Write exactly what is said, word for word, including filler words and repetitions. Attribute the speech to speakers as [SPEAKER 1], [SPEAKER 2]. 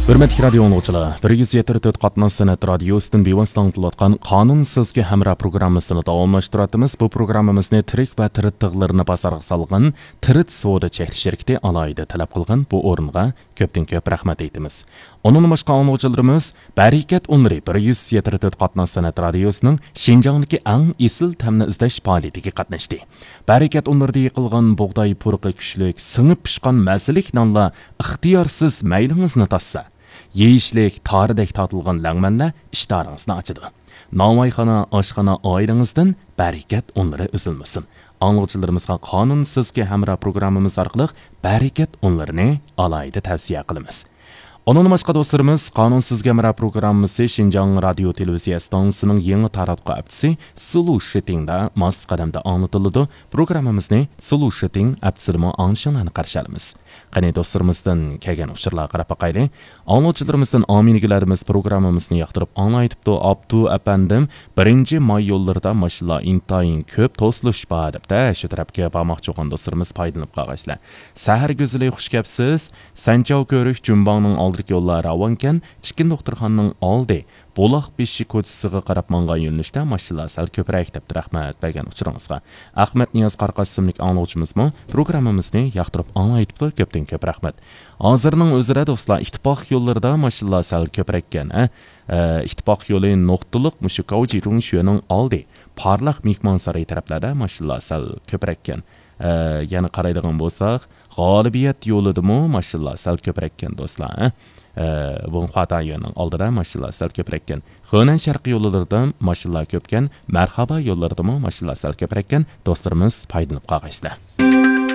[SPEAKER 1] Hürmetli radio dinləyicilər, bir yüz yetmiş dörd qatnaz sənət radiosidan bevosita anlatılgan Qanun sizga hamra programmasını davamlaşdırıdımız. Bu programmamizni tirik və tirit tığlarını basarıq salğan Tirit Soda çəkli şirkəti alayda tələb qılğan bu orunğa köpdən köp rəhmət eytimiz. Onun başqa anlıqçılarımız Barikat Unri bir yüz yetmiş dörd qatnaz sənət radiosunun Şinjan'daki ən isil təmni izləş fəaliyyətiga qatnaşdı. Barikat Unri'da yıqılğan buğday puruqi küçlük, sınıb pişqan məzilik nanla ixtiyarsız məylinizni tassa. Yeyişlik, tarıdək tatılğan lәңmənlə iştarınızını açıdı. Navayxana, aşxana ailənizdən Barikat Unri üzülməsin. Anlıqçılarımızға Qanun sizga hamra programımız arqılıq Barikat Unri'ni alayda tavsiya qilamiz. Onun başqa dostlarımız Qanun sizga hamra programımızı Şinjan Radio Televiziya stansiyasının yeni taratqı aptisi Sulu Shiting'da mas qadamda anlatıldı. Programımızı Sulu Shiting aptisini anşınlarını qarşılamız. Qani dostlarımızdan kelgan uçurlar qarab baqayli. Anlıqçılarımızdan aminigilərimiz programımızını yaxtırıb anlaytıbdı. Abdu əpəndim birinci may yollarida maşallah intayin köp tosluş badibdə şu tərəfə baxmaqçı olan dostlarımız faydalanıb qalğaysızlar. Səhər gözəli xuş gəpsiz. Sancav görük Cümbanın aldırıq yolları avanken Çikin doktorxanının aldı. Bolaq beşi koçisiga qarab mangan yo'nalishda maşallah sal ko'proq deb rahmat bergan uchuringizga. Ahmet Niyaz Qarqas ismli angluvchimizmi programmamizni yoqtirib anglaytibdi. Ko'pdan ko'p rahmat. Hozirning o'zida do'stlar ittifoq yo'llarida maşallah sal ko'proq ekan, ha. İttifoq yo'li nuqtaliq mushu Kauji Rungshuning oldi. Parlaq mehmonsaroy taraflarda maşallah sal ko'proq ekan. Yana qaraydigan bo'lsak, g'olibiyat yo'lidimi maşallah sal ko'proq ekan do'stlar, ha. Bu xata yo'lning oldida maşallah sal ko'proq ekan. Xonan sharqiy yo'llarida maşallah ko'pkan, marhaba yo'llarida maşallah sal ko'proq ekan. Do'stlarimiz foydalanib qolgaysizlar.